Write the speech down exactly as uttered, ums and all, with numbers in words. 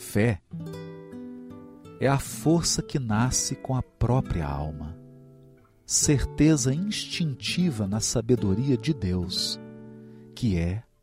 Fé é a força que nasce com a própria alma, certeza instintiva na sabedoria de Deus, que é